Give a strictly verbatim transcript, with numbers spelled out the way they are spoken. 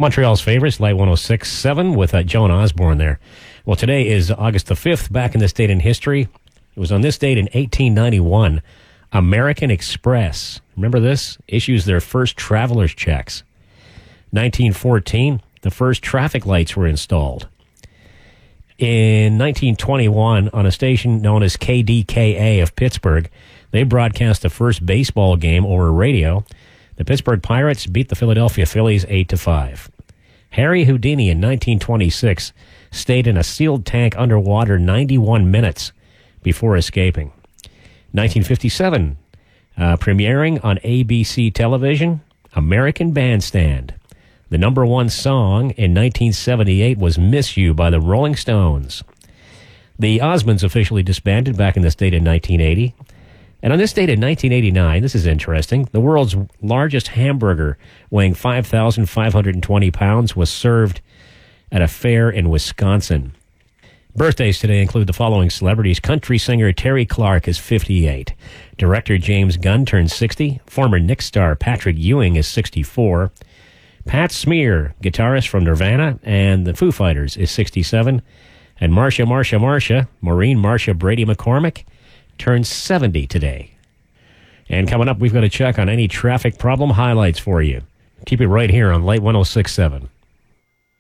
Montreal's favorites, Light one oh six point seven with uh, Joan Osborne there. Well, today is August the fifth, back in this date in history. It was on this date in eighteen ninety-one, American Express, remember this, issues their first traveler's checks. nineteen fourteen, the first traffic lights were installed. In nineteen twenty-one, on a station known as K D K A of Pittsburgh, they broadcast the first baseball game over radio. The Pittsburgh Pirates beat the Philadelphia Phillies eight to five. Harry Houdini in nineteen twenty-six stayed in a sealed tank underwater ninety-one minutes before escaping. nineteen fifty-seven, uh, premiering on A B C television, American Bandstand. The number one song in nineteen seventy-eight was Miss You by the Rolling Stones. The Osmonds officially disbanded back in this date in nineteen eighty. And on this date in nineteen eighty-nine, this is interesting, the world's largest hamburger, weighing five thousand five hundred twenty pounds, was served at a fair in Wisconsin. Birthdays today include the following celebrities. Country singer Terry Clark is fifty-eight. Director James Gunn turns sixty. Former Knicks star Patrick Ewing is sixty-four. Pat Smear, guitarist from Nirvana and the Foo Fighters, is sixty-seven. And Marsha, Marsha, Marsha, Maureen Marsha Brady McCormick, turns seventy today. And coming up, we've got a check on any traffic problem highlights for you. Keep it right here on Light one oh six point seven.